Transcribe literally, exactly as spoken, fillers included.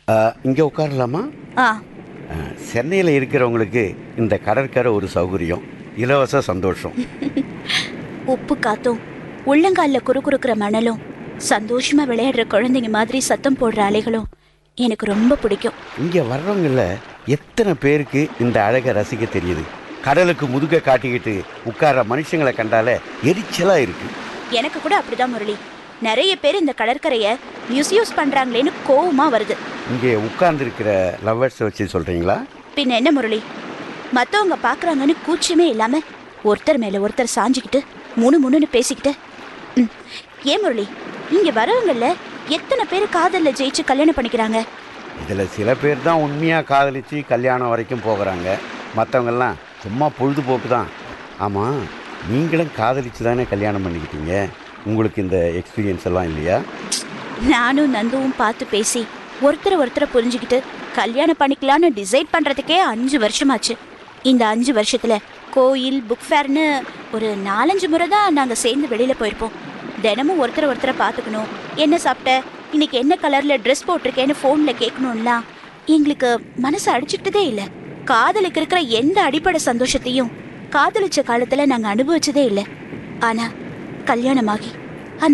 இங்கே உட்காரலாமா? ஆ சென்னையில் இருக்கிறவங்களுக்கு இந்த கடற்கரை ஒரு சௌகரியம், இலவச சந்தோஷம். உப்பு காத்தும் உள்ளங்கால்ல குறுகுறுக்கிற மணலும் சந்தோஷமா விளையாடுற குழந்தைங்க மாதிரி சத்தம் போடுற அலைகளும் எனக்கு ரொம்ப பிடிக்கும். இங்கே வர்றவங்கள எத்தனை பேருக்கு இந்த அழகை ரசிக்க தெரியுது? கடலுக்கு முதுக காட்டிக்கிட்டு உட்கார்ற மனுஷங்களை கண்டாலே எரிச்சலா இருக்கு. எனக்கு கூட அப்படிதான் முரளி. நிறைய பேர் இந்த கடற்கரையை மிஸ்யூஸ் பண்றாங்களேன்னு கோவமா வருது. இங்கே உட்கார்ந்து இருக்கிற லவ்வர்ஸ் வச்சு சொல்றீங்களா? பின்ன என்ன முரளி, மற்றவங்க பார்க்குறாங்கன்னு கூச்சமே இல்லாம ஒருத்தர் மேல ஒருத்தர் சாஞ்சிக்கிட்டு முணு முணுன்னு பேசிக்கிட்டு. ம் ஏன் முரளி, இங்க வரவங்கள எத்தனை பேர் காதல்ல ஜெயிச்சு கல்யாணம் பண்ணிக்கிறாங்க? இதில் சில பேர் தான் உண்மையாக காதலிச்சு கல்யாணம் வரைக்கும் போகிறாங்க. மற்றவங்கெல்லாம் சும்மா பொழுதுபோக்கு தான். ஆமாம், நீங்களும் காதலிச்சு தானே கல்யாணம் பண்ணிக்கிட்டீங்க. உங்களுக்கு இந்த எக்ஸ்பீரியன்ஸ் எல்லாம் இல்லையா? நானும் நந்துவும் பார்த்து பேசி ஒருத்தரை ஒருத்தரை புரிஞ்சுக்கிட்டு கல்யாணம் பண்ணிக்கலான்னு டிசைட் பண்ணுறதுக்கே அஞ்சு வருஷமாச்சு. இந்த அஞ்சு வருஷத்தில் கோயில், புக் ஃபேர்னு ஒரு நாலஞ்சு முறை தான் நாங்கள் சேர்ந்து வெளியில் போயிருப்போம். தினமும் ஒருத்தரை ஒருத்தரை பார்த்துக்கணும், என்ன சாப்பிட்ட, இன்னைக்கு என்ன கலரில் ட்ரெஸ் போட்டிருக்கேன்னு ஃபோனில் கேட்கணும்லாம் எங்களுக்கு மனசை அடிச்சுக்கிட்டதே இல்லை. காதலுக்கு இருக்கிற எந்த அடிப்படை சந்தோஷத்தையும் காதலிச்ச காலத்தில் நாங்கள் அனுபவிச்சதே இல்லை. ஆனால் கல்யாணமாகி